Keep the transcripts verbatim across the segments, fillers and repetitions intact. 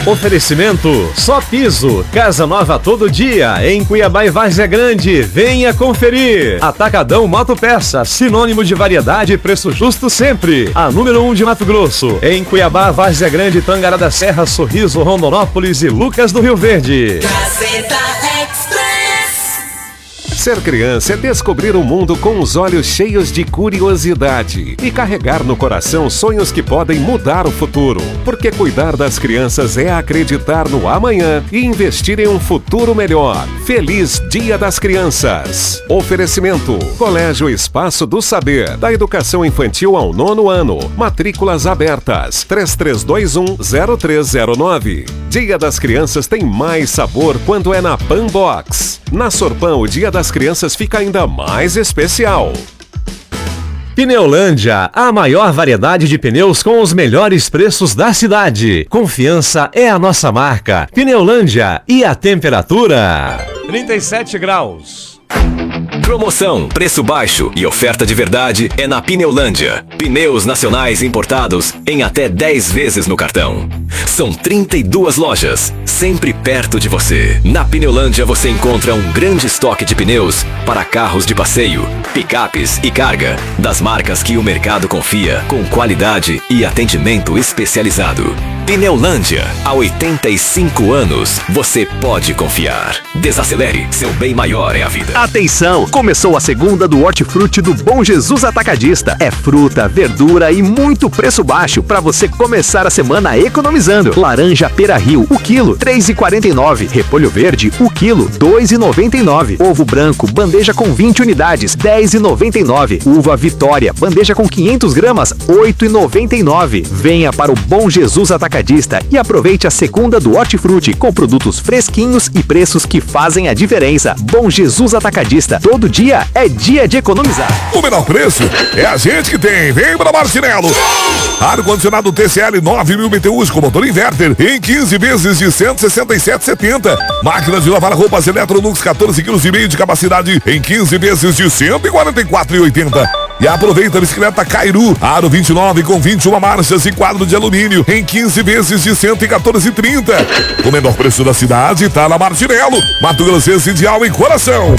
Oferecimento Só Piso, casa nova todo dia, em Cuiabá e Várzea Grande. Venha conferir. Atacadão Moto Peça, sinônimo de variedade e preço justo sempre. A número um de Mato Grosso, em Cuiabá, Várzea Grande, Tangará da Serra, Sorriso, Rondonópolis e Lucas do Rio Verde. Ser criança é descobrir o mundo com os olhos cheios de curiosidade e carregar no coração sonhos que podem mudar o futuro. Porque cuidar das crianças é acreditar no amanhã e investir em um futuro melhor. Feliz Dia das Crianças. Oferecimento: Colégio Espaço do Saber, da educação infantil ao nono ano. Matrículas abertas. três três dois um, zero três zero nove. Dia das Crianças tem mais sabor quando é na Panbox. Na Sorpan, o Dia das Crianças fica ainda mais especial. Pneulândia, a maior variedade de pneus com os melhores preços da cidade. Confiança é a nossa marca. Pneulândia. E a temperatura? trinta e sete graus. Promoção, preço baixo e oferta de verdade é na Pneulândia. Pneus nacionais importados em até dez vezes no cartão. São trinta e duas lojas, sempre perto de você. Na Pneulândia você encontra um grande estoque de pneus para carros de passeio, picapes e carga, das marcas que o mercado confia, com qualidade e atendimento especializado. Pneulândia, há oitenta e cinco anos, você pode confiar. Desacelere, seu bem maior é a vida. Atenção! Começou a segunda do Hortifruti do Bom Jesus Atacadista. É fruta, verdura e muito preço baixo para você começar a semana economizando. Laranja Pera Rio, o quilo, três reais e quarenta e nove centavos. Repolho verde, o quilo, dois reais e noventa e nove centavos. Ovo branco, bandeja com vinte unidades, dez reais e noventa e nove centavos. Uva Vitória, bandeja com quinhentas gramas, oito reais e noventa e nove centavos. Venha para o Bom Jesus Atacadista e aproveite a segunda do Hortifruti com produtos fresquinhos e preços que fazem a diferença. Bom Jesus Atacadista, todo dia é dia de economizar. O menor preço é a gente que tem. Vem para Martinello. Ar-condicionado T C L nove mil B T Us com motor inverter em quinze vezes de cento e sessenta e sete reais e setenta centavos. Máquinas de lavar roupas Electrolux quatorze vírgula cinco quilos de capacidade em quinze vezes de cento e quarenta e quatro reais e oitenta centavos. E aproveita a bicicleta Cairu, aro vinte e nove com vinte e uma marchas e quadro de alumínio em quinze vezes de cento e quatorze reais e trinta centavos. O menor preço da cidade está na Martinello. Mato Grossense ideal em coração.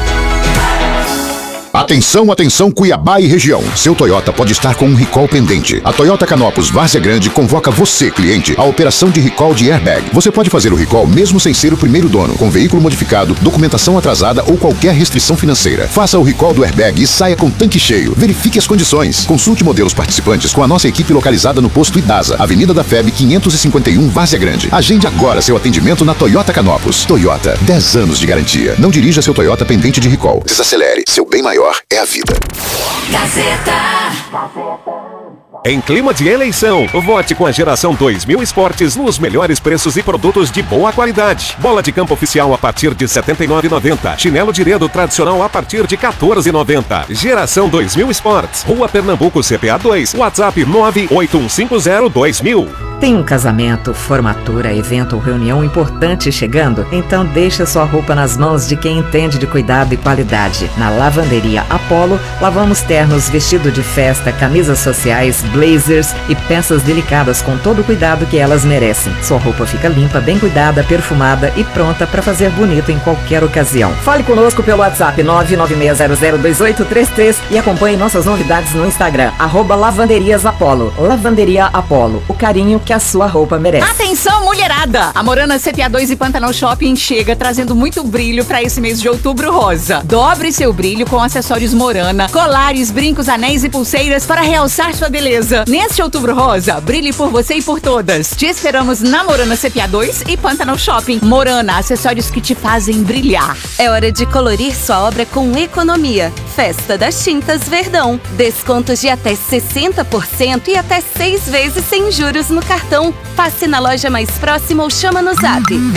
Atenção, atenção Cuiabá e região. Seu Toyota pode estar com um recall pendente. A Toyota Canopus Várzea Grande convoca você, cliente, à operação de recall de airbag. Você pode fazer o recall mesmo sem ser o primeiro dono, com veículo modificado, documentação atrasada ou qualquer restrição financeira. Faça o recall do airbag e saia com tanque cheio. Verifique as condições. Consulte modelos participantes com a nossa equipe localizada no posto Idasa, Avenida da F E B quinhentos e cinquenta e um, Várzea Grande. Agende agora seu atendimento na Toyota Canopus. Toyota, dez anos de garantia. Não dirija seu Toyota pendente de recall. Desacelere, seu bem maior é a vida. Gazeta. Em clima de eleição, vote com a Geração dois mil Esportes nos melhores preços e produtos de boa qualidade. Bola de campo oficial a partir de setenta e nove reais e noventa centavos. Chinelo de dedo tradicional a partir de quatorze reais e noventa centavos. Geração dois mil Esportes, Rua Pernambuco C P A dois, WhatsApp nove oito um cinco zero dois mil. Tem um casamento, formatura, evento ou reunião importante chegando? Então deixa sua roupa nas mãos de quem entende de cuidado e qualidade. Na Lavanderia Apollo, lavamos ternos, vestido de festa, camisas sociais, blazers e peças delicadas com todo o cuidado que elas merecem. Sua roupa fica limpa, bem cuidada, perfumada e pronta para fazer bonito em qualquer ocasião. Fale conosco pelo WhatsApp nove nove seis zero zero dois oito três três e acompanhe nossas novidades no Instagram, arroba Lavanderias Apollo. Lavanderia Apollo, o carinho que a sua roupa merece. Atenção, mulherada! A Morana C P A dois e Pantanal Shopping chega trazendo muito brilho para esse mês de outubro rosa. Dobre seu brilho com acessórios Morana, colares, brincos, anéis e pulseiras para realçar sua beleza. Neste outubro rosa, brilhe por você e por todas. Te esperamos na Morana C P A dois e Pantanal Shopping. Morana, acessórios que te fazem brilhar. É hora de colorir sua obra com economia. Festa das Tintas Verdão. Descontos de até sessenta por cento e até seis vezes sem juros no cartão. Passe na loja mais próxima ou chama no zap.